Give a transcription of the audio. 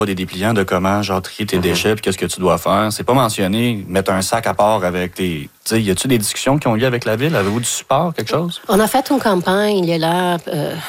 des dépliants de comment, genre, trier tes déchets puis qu'est-ce que tu dois faire. C'est pas mentionné, mettre un sac à part avec tes... Tu sais, y a-tu des discussions qui ont lieu avec la ville? Avez-vous du support, quelque chose? On a fait une campagne, il y a là